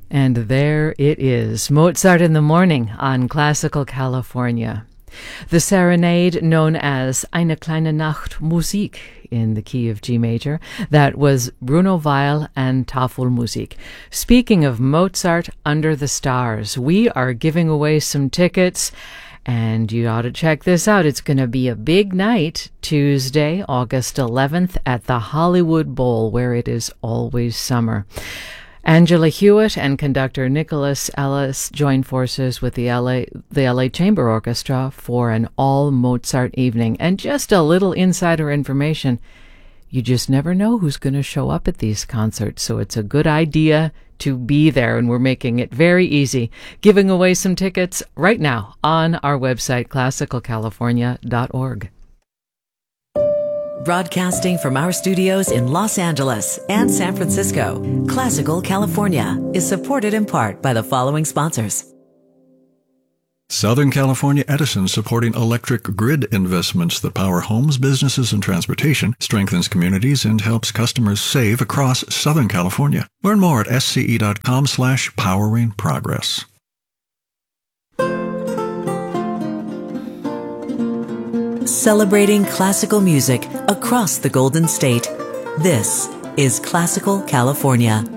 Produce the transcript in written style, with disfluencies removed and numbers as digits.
And there it is, Mozart in the Morning on Classical California. The serenade known as Eine kleine Nacht Musik in the key of G major, that was Bruno Weil and Tafelmusik. Speaking of Mozart under the stars, we are giving away some tickets, and you ought to check this out. It's going to be a big night, Tuesday, August 11th, at the Hollywood Bowl, where it is always summer. Angela Hewitt and conductor Nicholas Ellis join forces with the LA Chamber Orchestra for an all-Mozart evening. And just a little insider information, you just never know who's going to show up at these concerts, so it's a good idea to be there, and we're making it very easy, giving away some tickets right now on our website, classicalcalifornia.org. Broadcasting from our studios in Los Angeles and San Francisco, Classical California is supported in part by the following sponsors. Southern California Edison, supporting electric grid investments that power homes, businesses, and transportation, strengthens communities, and helps customers save across Southern California. Learn more at sce.com/poweringprogress. Celebrating classical music across the Golden State. This is Classical California.